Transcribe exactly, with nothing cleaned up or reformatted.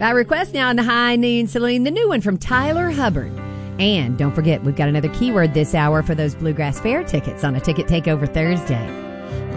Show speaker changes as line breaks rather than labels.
By request now in the high noon, Celine, the new one from Tyler Hubbard. And don't forget, we've got another keyword this hour for those Bluegrass Fair tickets on a Ticket Takeover Thursday.